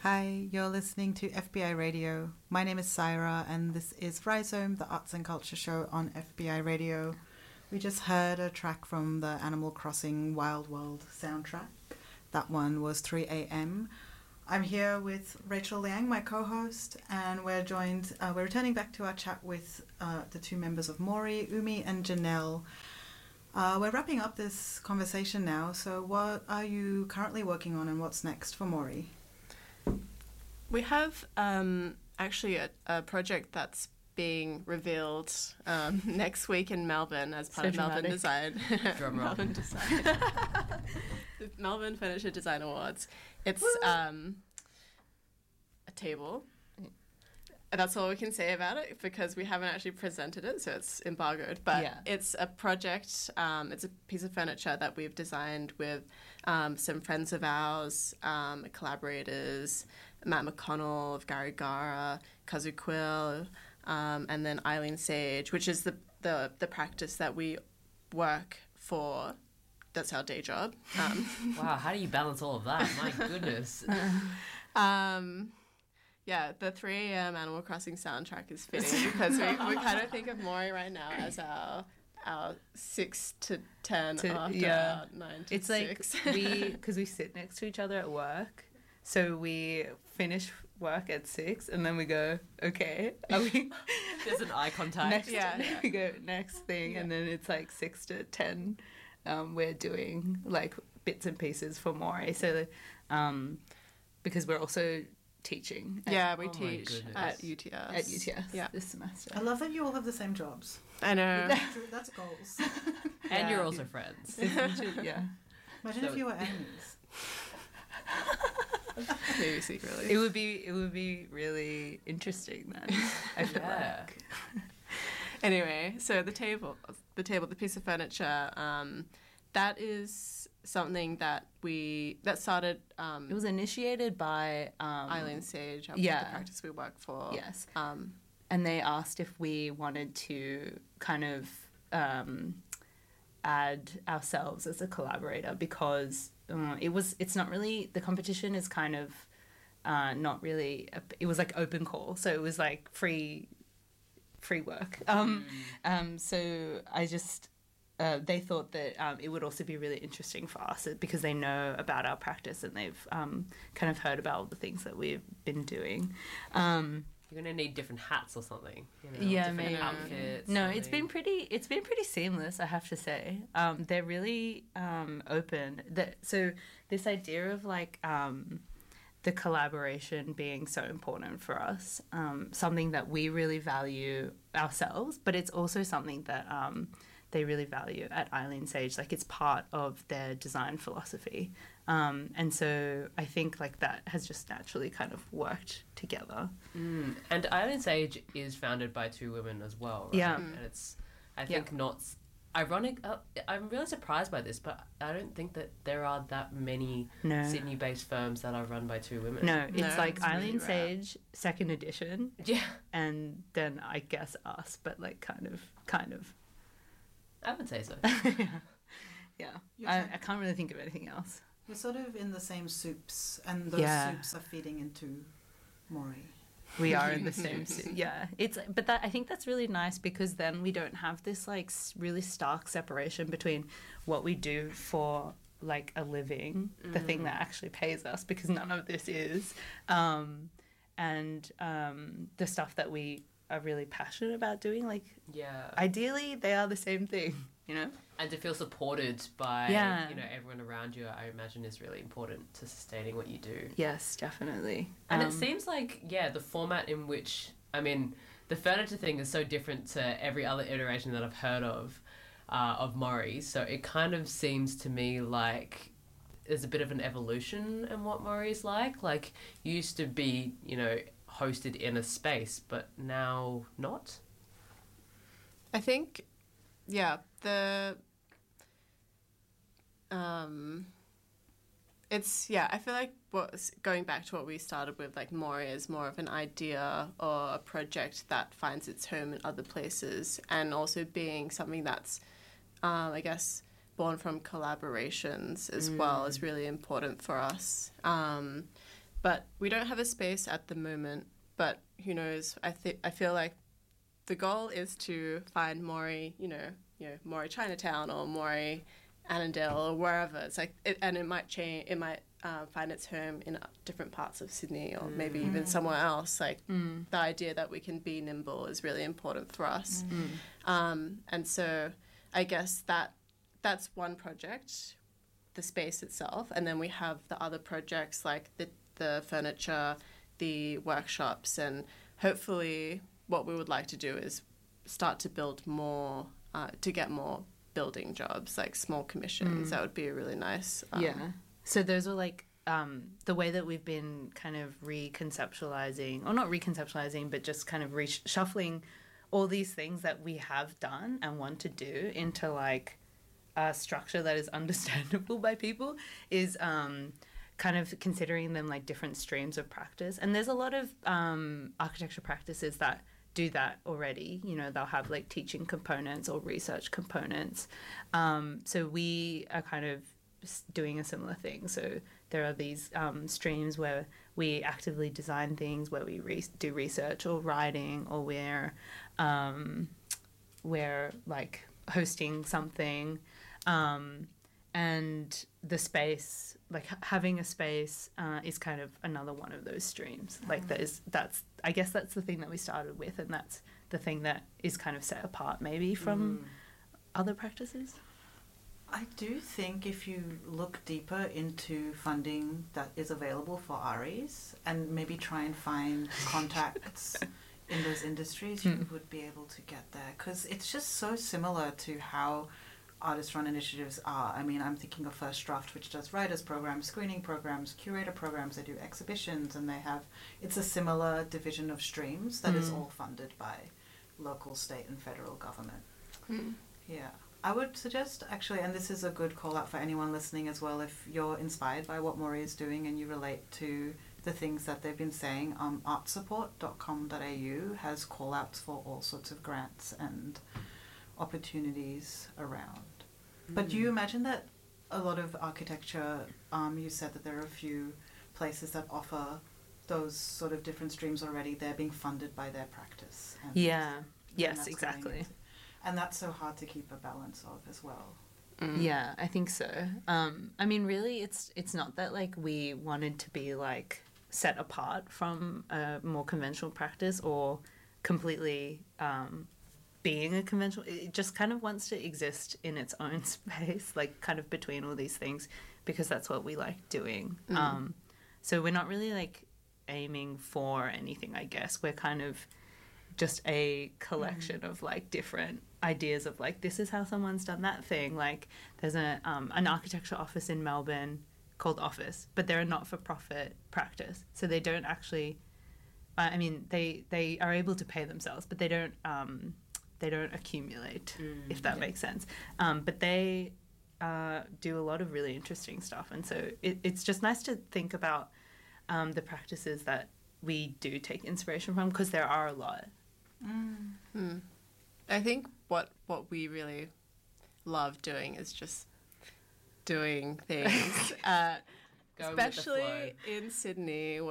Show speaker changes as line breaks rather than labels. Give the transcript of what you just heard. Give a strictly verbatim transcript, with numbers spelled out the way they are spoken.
Hi, you're listening to F B I Radio. My name is Syra, and this is Rhizome, the arts and culture show on F B I Radio. We just heard a track from the Animal Crossing Wild World soundtrack. That one was three a.m. I'm here with Rachel Liang, my co-host, and we're joined, uh, we're returning back to our chat with uh, the two members of Mori, Umi and Janelle. Uh, we're wrapping up this conversation now, so what are you currently working on and what's next for Mori?
We have um, actually a, a project that's being revealed um, next week in Melbourne as part
so
of
dramatic.
Melbourne Design.
Drum roll.
Melbourne Design. The Melbourne Furniture Design Awards. It's um, a table. And that's all we can say about it because we haven't actually presented it, so it's embargoed. But
Yeah.
it's a project, um, it's a piece of furniture that we've designed with um, some friends of ours, um, collaborators, Matt McConnell of Gary Gara, Kazu Quill, um, and then Eileen Sage, which is the, the, the practice that we work for. That's our day job. Um,
Wow, how do you balance all of that? My goodness.
um, yeah, the three a.m. Animal Crossing soundtrack is fitting because we, we kind of think of Mori right now as our our six to ten
To-
after
yeah.
our nine to
It's
six.
like we, because we sit next to each other at work, so we finish work at six, and then we go, okay, are we
There's an eye contact.
next?
Yeah, yeah.
We go next thing, and then it's like six to ten. Um, we're doing like bits and pieces for Mori, so um, because we're also teaching. At,
Yeah, we
Oh my
teach
goodness.
at U T S.
at U T S
Yeah.
this semester.
I love that you all have the same jobs.
I know.
That's goals.
And
Yeah.
you're also friends.
yeah.
Imagine
So-
if you were enemies.
Maybe secretly.
It would be it would be really interesting then. I feel
Yeah.
like.
Anyway, so the table, the table, the piece of furniture, um, that is something that we that started. Um,
It was initiated by um,
Eileen Sage, our
yeah.
the practice we work for.
Yes.
Um,
and they asked if we wanted to kind of um, add ourselves as a collaborator because uh, it was it's not really the competition is kind of uh, not really a, it was like open call, so it was like free free work. Um, um, so I just uh, they thought that um, it would also be really interesting for us because they know about our practice and they've um, kind of heard about all the things that we've been doing. Um,
You're going to need different hats or something. You know,
Yeah,
different
maybe.
outfits.
No,
something.
it's been pretty. It's been pretty seamless, I have to say. Um, they're really um, open. That so this idea of like um, the collaboration being so important for us, um, something that we really value ourselves, but it's also something that um, they really value at Eileen Sage. Like it's part of their design philosophy, um, and so I think like that has just naturally kind of worked together.
Mm. And Island Sage is founded by two women as well, right?
Yeah.
And it's, I think, not s- ironic. Uh, I'm really surprised by this, but I don't think that there are that many
No.
Sydney-based firms that are run by two women.
No, it's
No,
like
it's really
Eileen
rare.
Sage, second edition,
Yeah,
and then I guess us, but like kind of, kind of.
I would say so.
Yeah,
You're
I,
saying-
I can't really think of anything else.
You're sort of in the same soups, and those
Yeah.
soups are feeding into Mori.
We are in the same suit. Yeah, it's but that I think that's really nice because then we don't have this like s- really stark separation between what we do for like a living, the thing that actually pays us, because none of this is, um, and um, the stuff that we are really passionate about doing. Like
Yeah.
ideally, they are the same thing. You know.
And to feel supported by
Yeah.
you know everyone around you, I imagine is really important to sustaining what you do.
Yes, definitely.
And
Um,
it seems like, yeah, the format in which, I mean, the furniture thing is so different to every other iteration that I've heard of, uh, of Mori. So it kind of seems to me like there's a bit of an evolution in what Mori is like. Like, you used to be, you know, hosted in a space, but now not.
I think, yeah, the um, it's yeah. I feel like what's going back to what we started with, like Mori is more of an idea or a project that finds its home in other places, and also being something that's, um, I guess, born from collaborations as well is really important for us. Um, but we don't have a space at the moment. But who knows? I think I feel like the goal is to find Maury, you know, you know, Maury Chinatown or Maury Annandale or wherever. It's like, it, and it might change. It might uh, find its home in different parts of Sydney or mm. maybe even somewhere else. Like mm. the idea that we can be nimble is really important for us. Mm. Um, and so, I guess that that's one project, the space itself, and then we have the other projects like the the furniture, the workshops, and hopefully what we would like to do is start to build more, uh, to get more building jobs, like small commissions. Mm. That would be a really nice... Um,
yeah. So those are like um, the way that we've been kind of reconceptualizing, or not reconceptualizing, but just kind of reshuffling all these things that we have done and want to do into like a structure that is understandable by people is... Um, kind of considering them like different streams of practice. And there's a lot of um, architecture practices that do that already. You know, they'll have like teaching components or research components. Um, so we are kind of doing a similar thing. So there are these um, streams where we actively design things, where we re- do research or writing, or we're, um, we're like hosting something. Um, and the space, like having a space uh, is kind of another one of those streams. Mm. Like that is, that's, I guess that's the thing that we started with, and that's the thing that is kind of set apart maybe from mm. other practices.
I do think if you look deeper into funding that is available for R Es and maybe try and find contacts in those industries, you mm. would be able to get there, because it's just so similar to how artist-run initiatives are. I mean, I'm thinking of First Draft, which does writers programs, screening programs, curator programs. They do exhibitions, and they have, it's a similar division of streams that mm. is all funded by local, state, and federal government. Mm. Yeah. I would suggest, actually, and this is a good call out for anyone listening as well, if you're inspired by what Maury is doing and you relate to the things that they've been saying, um, art support dot com dot a u has call outs for all sorts of grants and opportunities around. Mm. But do you imagine that a lot of architecture, um, you said that there are a few places that offer those sort of different streams already, they're being funded by their practice. And
yeah, yes, exactly.
And that's so hard to keep a balance of as well.
Mm. Yeah, I think so. Um, I mean, really, it's it's not that, like, we wanted to be, like, set apart from a more conventional practice or completely um, being a conventional. It just kind of wants to exist in its own space, like, kind of between all these things, because that's what we like doing. Mm. Um, so we're not really, like, aiming for anything, I guess. We're kind of just a collection mm. of, like, different ideas of, like, this is how someone's done that thing. Like, there's a um, an architecture office in Melbourne called Office, but they're a not-for-profit practice, so they don't actually uh, I mean they they are able to pay themselves, but they don't um, they don't accumulate, mm, if that yeah. makes sense, um, but they uh, do a lot of really interesting stuff, and so it, it's just nice to think about um, the practices that we do take inspiration from, because there are a lot.
Mm. Mm. I think what what we really love doing is just doing things, uh, especially in Sydney.